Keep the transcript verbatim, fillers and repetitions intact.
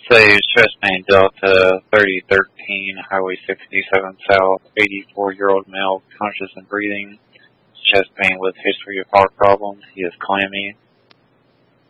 Saves chest pain Delta thirty thirteen, Highway sixty-seven South, eighty-four-year-old male, conscious and breathing. Chest pain with history of heart problems. He is clammy.